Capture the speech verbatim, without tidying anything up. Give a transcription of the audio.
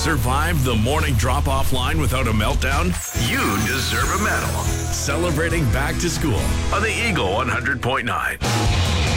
Survive the morning drop-off line without a meltdown? You deserve a medal. Celebrating back to school on the Eagle one hundred point nine.